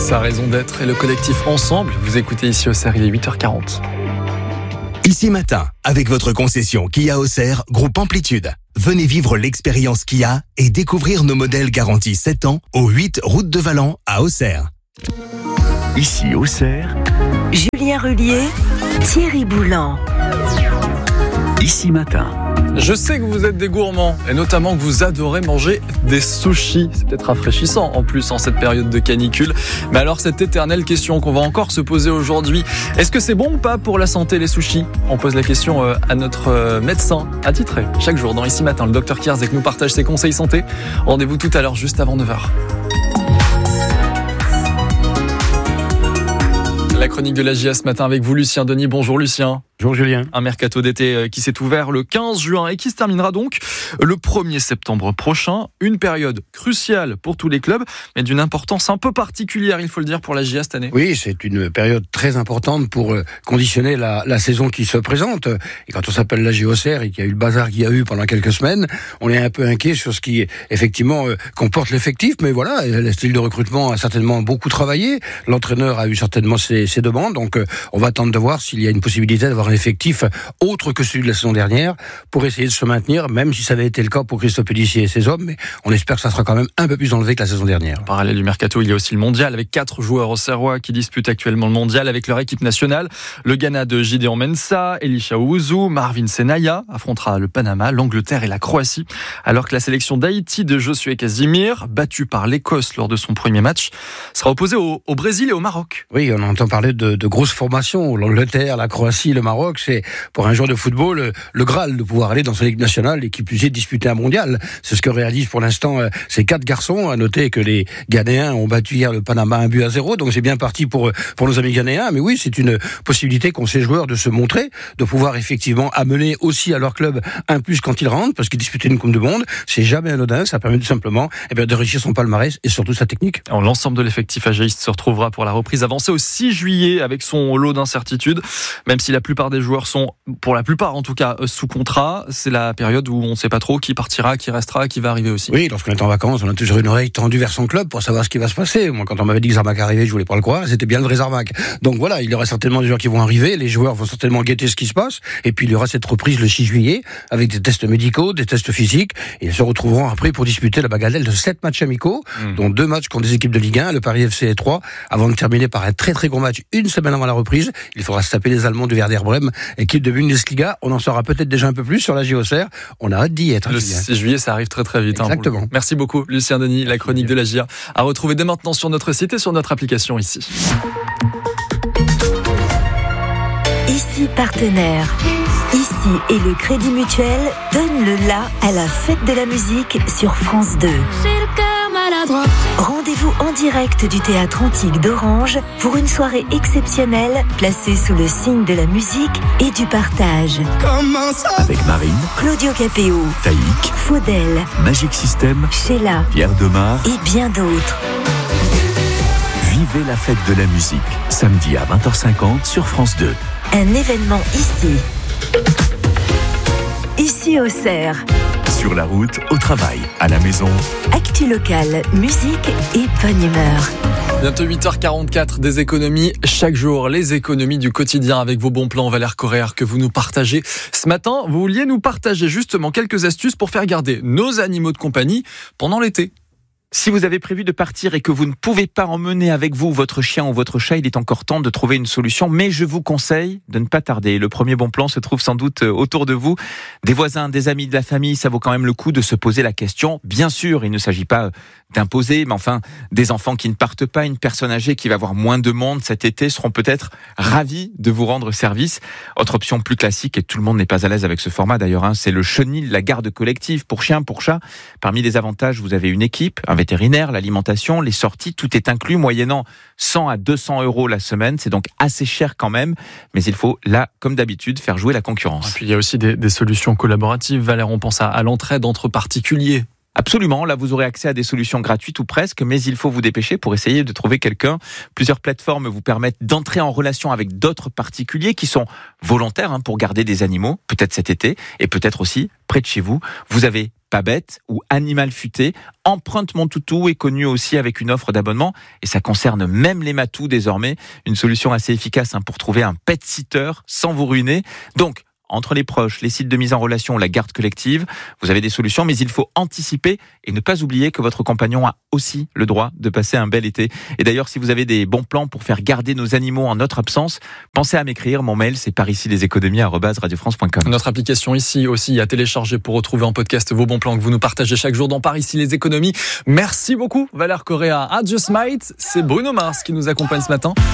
sa raison d'être et le collectif Ensemble. Vous écoutez ici Auxerre, il est 8h40. Ici Matin, avec votre concession Kia Auxerre, groupe Amplitude. Venez vivre l'expérience Kia et découvrir nos modèles garantis 7 ans au 8 route de Valent à Auxerre. Ici Auxerre, Julien Rullier, Thierry Boulan. Ici Matin. Je sais que vous êtes des gourmands et notamment que vous adorez manger des sushis. C'est peut-être rafraîchissant en plus en cette période de canicule. Mais alors cette éternelle question qu'on va encore se poser aujourd'hui, est-ce que c'est bon ou pas pour la santé les sushis ? On pose la question à notre médecin attitré chaque jour dans Ici Matin. Le docteur Kierzek nous partage ses conseils santé. Rendez-vous tout à l'heure juste avant 9h. La chronique de la JA ce matin avec vous Lucien Denis. Bonjour Lucien. Bonjour Julien. Un mercato d'été qui s'est ouvert le 15 juin et qui se terminera donc le 1er septembre prochain. Une période cruciale pour tous les clubs, mais d'une importance un peu particulière, il faut le dire, pour la JA cette année. Oui, c'est une période très importante pour conditionner la saison qui se présente. Et quand on s'appelle la JA Auxerre et qu'il y a eu le bazar qu'il y a eu pendant quelques semaines, on est un peu inquiet sur ce qui, effectivement, comporte l'effectif. Mais voilà, le style de recrutement a certainement beaucoup travaillé. L'entraîneur a eu certainement ses demandes. Donc, on va attendre de voir s'il y a une possibilité d'avoir un effectif autre que celui de la saison dernière pour essayer de se maintenir, même si ça avait été le cas pour Christophe Pélissier et ses hommes, mais on espère que ça sera quand même un peu plus enlevé que la saison dernière. En parallèle du mercato, il y a aussi le mondial avec 4 joueurs auxerrois qui disputent actuellement le mondial avec leur équipe nationale. Le Ghana de Gideon Mensah, Elisha Owusu, Marvin Senaya affrontera le Panama, l'Angleterre et la Croatie, alors que la sélection d'Haïti de Josué Casimir, battue par l'Écosse lors de son premier match, sera opposée au Brésil et au Maroc. Oui, on entend parler de grosses formations, l'Angleterre, la Croatie, le Maroc, c'est pour un joueur de football le Graal de pouvoir aller dans son équipe nationale et qui puisse disputer un mondial. C'est ce que réalisent pour l'instant ces 4 garçons. À noter que les Ghanéens ont battu hier le Panama 1-0, donc c'est bien parti pour nos amis Ghanéens. Mais oui, c'est une possibilité qu'ont ces joueurs de se montrer, de pouvoir effectivement amener aussi à leur club un plus quand ils rentrent, parce que disputer une Coupe du Monde, c'est jamais anodin, ça permet tout simplement d'enrichir son palmarès et surtout sa technique. Alors, l'ensemble de l'effectif ageïste se retrouvera pour la reprise avancée au 6 juillet avec son lot d'incertitudes, même si la plupart des joueurs sont, pour la plupart en tout cas, sous contrat. C'est la période où on ne sait pas trop qui partira, qui restera, qui va arriver aussi. Oui, lorsqu'on est en vacances, on a toujours une oreille tendue vers son club pour savoir ce qui va se passer. Moi, quand on m'avait dit que Zarmac arrivait, je voulais pas le croire, c'était bien le vrai Zarmac. Donc voilà, il y aura certainement des joueurs qui vont arriver, les joueurs vont certainement guetter ce qui se passe, et puis il y aura cette reprise le 6 juillet, avec des tests médicaux, des tests physiques, et ils se retrouveront après pour disputer la bagatelle de 7 matchs amicaux, dont 2 matchs contre des équipes de Ligue 1, le Paris FC et 3, avant de terminer par un très très gros match une semaine avant la reprise. Il faudra se taper les Allemands du Werder Brême, équipe de Bundesliga. On en saura peut-être déjà un peu plus sur la JA Auxerre. On a hâte d'y être. Le 6 juillet, ça arrive très très vite. Exactement. Merci beaucoup, Lucien Denis, la chronique de la JA. À retrouver dès maintenant sur notre site et sur notre application ici. Ici partenaire. Ici et le Crédit Mutuel donne le la à la fête de la musique sur France 2. Rendez-vous en direct du Théâtre Antique d'Orange pour une soirée exceptionnelle placée sous le signe de la musique et du partage. Avec Marine, Claudio Capéo, Taïk, Faudel, Magic System, Sheila Pierre Demar et bien d'autres. Vivez la fête de la musique, samedi à 20h50 sur France 2. Un événement ici. Ici Auxerre. Sur la route, au travail, à la maison. Actu locale, musique et bonne humeur. Bientôt 8h44, des économies chaque jour. Les économies du quotidien avec vos bons plans Valère Coréard que vous nous partagez. Ce matin, vous vouliez nous partager justement quelques astuces pour faire garder nos animaux de compagnie pendant l'été. Si vous avez prévu de partir et que vous ne pouvez pas emmener avec vous votre chien ou votre chat, il est encore temps de trouver une solution. Mais je vous conseille de ne pas tarder. Le premier bon plan se trouve sans doute autour de vous. Des voisins, des amis, de la famille, ça vaut quand même le coup de se poser la question. Bien sûr, il ne s'agit pas d'imposer, mais enfin, des enfants qui ne partent pas, une personne âgée qui va avoir moins de monde cet été seront peut-être ravis de vous rendre service. Autre option plus classique, et tout le monde n'est pas à l'aise avec ce format d'ailleurs, c'est le chenil, la garde collective pour chiens, pour chats. Parmi les avantages, vous avez une équipe, un vétérinaire, l'alimentation, les sorties, tout est inclus, moyennant 100 à 200 € la semaine. C'est donc assez cher quand même, mais il faut, là, comme d'habitude, faire jouer la concurrence. Et puis il y a aussi des solutions collaboratives, Valère, on pense à l'entraide entre particuliers. Absolument, là vous aurez accès à des solutions gratuites ou presque, mais il faut vous dépêcher pour essayer de trouver quelqu'un. Plusieurs plateformes vous permettent d'entrer en relation avec d'autres particuliers qui sont volontaires pour garder des animaux, peut-être cet été, et peut-être aussi près de chez vous. Vous avez Pas Bête ou Animal Futé. Empreinte Mon Toutou est connu aussi avec une offre d'abonnement et ça concerne même les matous désormais. Une solution assez efficace pour trouver un pet sitter sans vous ruiner. Donc, entre les proches, les sites de mise en relation, la garde collective, vous avez des solutions, mais il faut anticiper et ne pas oublier que votre compagnon a aussi le droit de passer un bel été. Et d'ailleurs, si vous avez des bons plans pour faire garder nos animaux en notre absence, pensez à m'écrire. Mon mail, c'est paricileséconomies@radiofrance.com. Notre application ici aussi à télécharger pour retrouver en podcast vos bons plans que vous nous partagez chaque jour dans Par ici les économies. Merci beaucoup Valère Correa. À Just Might, c'est Bruno Mars qui nous accompagne ce matin.